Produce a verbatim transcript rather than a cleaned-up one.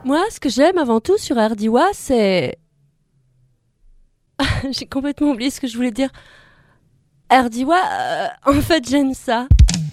Moi, ce que j'aime avant tout sur Ardiwa, c'est... J'ai complètement oublié ce que je voulais dire. Ardiwa, euh, en fait, j'aime ça.